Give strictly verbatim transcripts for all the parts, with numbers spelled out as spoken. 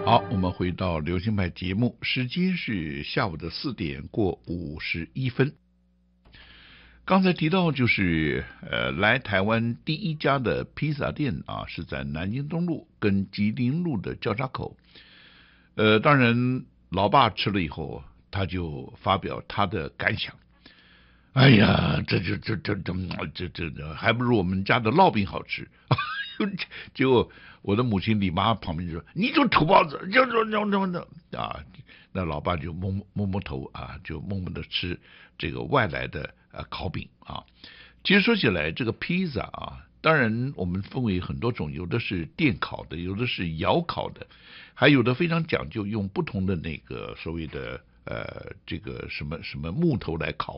好，我们回到流行派节目，时间是下午的四点过五十一分。刚才提到就是呃，来台湾第一家的披萨店啊，是在南京东路跟吉林路的交叉口。呃，当然，老爸吃了以后，他就发表他的感想。哎呀，这这这这这这这这还不如我们家的烙饼好吃。结果我的母亲李妈旁边就说：“你就土包子，就就就就就啊！”那老爸就摸摸摸头啊，就默默的吃这个外来的呃烤饼啊。其实说起来，这个披萨啊，当然我们分为很多种，有的是电烤的，有的是窑烤的，还有的非常讲究，用不同的那个所谓的呃这个什么什么木头来烤。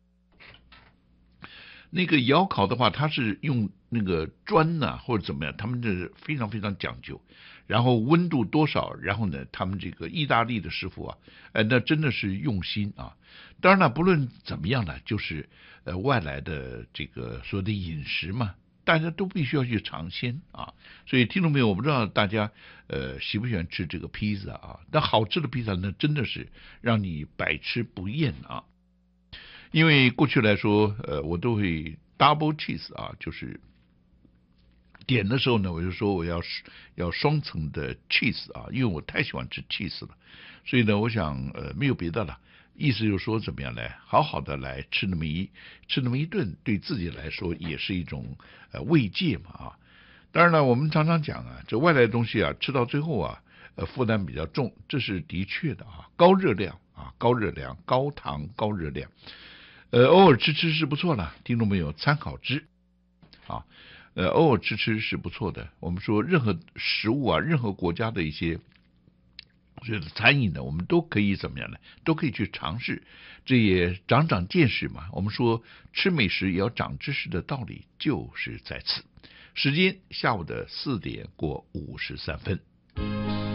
那个窑烤的话，它是用那个砖呐、啊、或者怎么样，他们这是非常非常讲究。然后温度多少，然后呢，他们这个意大利的师傅啊，呃，那真的是用心啊。当然了，不论怎么样呢，就是呃外来的这个所有的饮食嘛，大家都必须要去尝鲜啊。所以听众朋友，我不知道大家呃喜不喜欢吃这个披萨啊？但好吃的披萨呢，真的是让你百吃不厌啊。因为过去来说，呃，我都会 double cheese 啊，就是点的时候呢，我就说我要要双层的 cheese 啊，因为我太喜欢吃 cheese 了，所以呢，我想呃没有别的了，意思就是说怎么样来好好的来吃那么一吃那么一顿，对自己来说也是一种呃慰藉嘛啊。当然了，我们常常讲啊，这外来的东西啊，吃到最后啊，呃负担比较重，这是的确的啊，高热量啊，高热量、高糖、高热量。呃，偶尔吃吃是不错的，听众朋友参考之啊。呃，偶尔吃吃是不错的。我们说任何食物啊，任何国家的一些这个餐饮呢，我们都可以怎么样呢？都可以去尝试，这也长长见识嘛。我们说吃美食也要长知识的道理就是在此。时间下午的四点过五十三分。